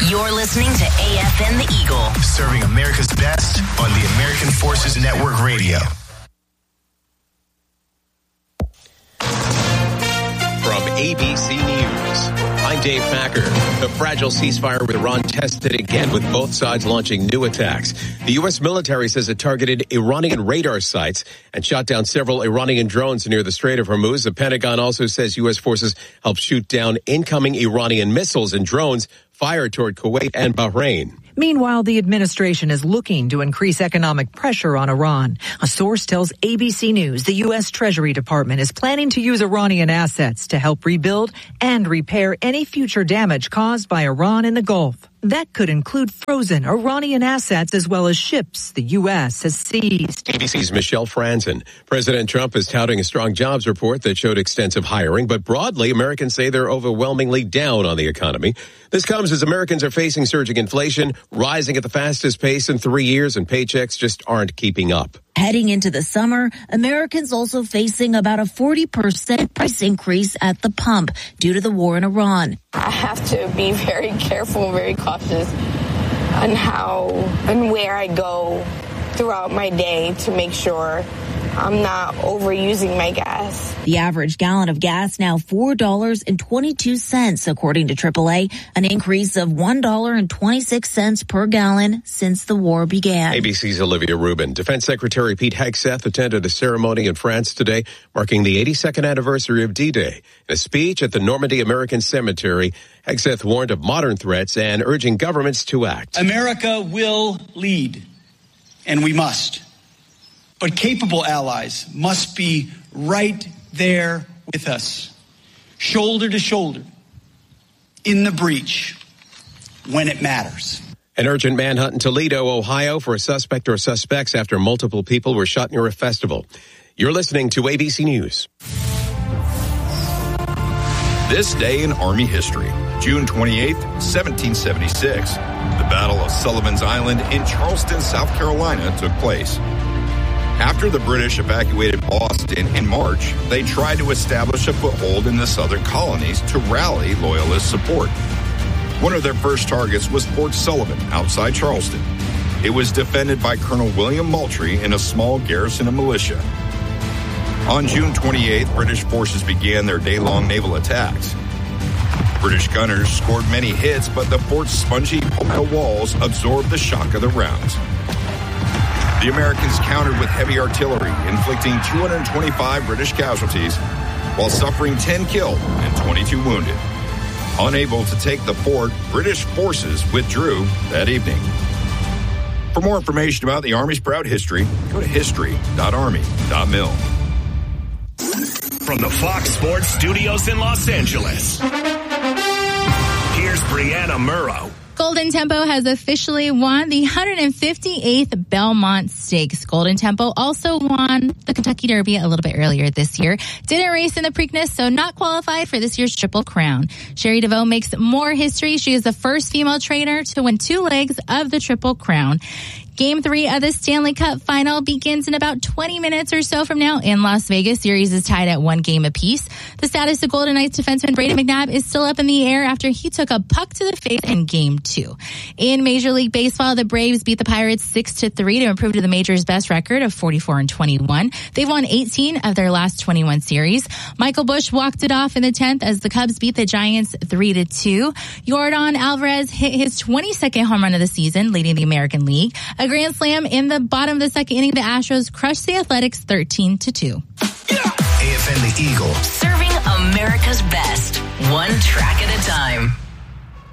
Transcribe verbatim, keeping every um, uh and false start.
You're listening to A F N The Eagle, serving America's best on the American Forces Network Radio. From A B C News, I'm Dave Packer. The fragile ceasefire with Iran tested again, with both sides launching new attacks. The U S military says it targeted Iranian radar sites and shot down several Iranian drones near the Strait of Hormuz. The Pentagon also says U S forces helped shoot down incoming Iranian missiles and drones fired toward Kuwait and Bahrain. Meanwhile, the administration is looking to increase economic pressure on Iran. A source tells A B C News the U S Treasury Department is planning to use Iranian assets to help rebuild and repair any future damage caused by Iran in the Gulf. That could include frozen Iranian assets as well as ships the U S has seized. A B C's Michelle Franzen. President Trump is touting a strong jobs report that showed extensive hiring, but broadly, Americans say they're overwhelmingly down on the economy. This comes as Americans are facing surging inflation, rising at the fastest pace in three years, and paychecks just aren't keeping up. Heading into the summer, Americans also facing about a forty percent price increase at the pump due to the war in Iran. I have to be very careful, very cautious on how and where I go throughout my day to make sure I'm not overusing my gas. The average gallon of gas now four dollars and twenty-two cents, according to triple A, an increase of one dollar and twenty-six cents per gallon since the war began. A B C's Olivia Rubin. Defense Secretary Pete Hegseth attended a ceremony in France today marking the eighty-second anniversary of D-Day. In a speech at the Normandy American Cemetery, Hegseth warned of modern threats and urging governments to act. America will lead, and we must. But capable allies must be right there with us, shoulder to shoulder, in the breach, when it matters. An urgent manhunt in Toledo, Ohio, for a suspect or suspects after multiple people were shot near a festival. You're listening to A B C News. This day in Army history, June twenty-eighth, seventeen seventy-six. The Battle of Sullivan's Island in Charleston, South Carolina took place. After the British evacuated Boston in March, they tried to establish a foothold in the southern colonies to rally Loyalist support. One of their first targets was Fort Sullivan outside Charleston. It was defended by Colonel William Moultrie and a small garrison of militia. On June twenty-eighth, British forces began their day-long naval attacks. British gunners scored many hits, but the fort's spongy metal walls absorbed the shock of the rounds. The Americans countered with heavy artillery, inflicting two hundred twenty-five British casualties, while suffering ten killed and twenty-two wounded. Unable to take the fort, British forces withdrew that evening. For more information about the Army's proud history, go to history dot army dot mil. From the Fox Sports Studios in Los Angeles, here's Brianna Murrow. Golden Tempo has officially won the one hundred fifty-eighth Belmont Stakes. Golden Tempo also won the Kentucky Derby a little bit earlier this year. Didn't race in the Preakness, so not qualified for this year's Triple Crown. Sherry DeVoe makes more history. She is the first female trainer to win two legs of the Triple Crown. Game three of the Stanley Cup final begins in about twenty minutes or so from now in Las Vegas. Series is tied at one game apiece. The status of Golden Knights defenseman Brayden McNabb is still up in the air after he took a puck to the face in game two. In Major League Baseball, the Braves beat the Pirates six to three to improve to the major's best record of forty-four and twenty-one. They've won eighteen of their last twenty-one series. Michael Busch walked it off in the tenth as the Cubs beat the Giants three to two. Yordan Alvarez hit his twenty-second home run of the season, leading the American League. A grand slam in the bottom of the second inning, the Astros crushed the Athletics thirteen to two. Yeah. A F N The Eagle. Serving America's best, one track at a time.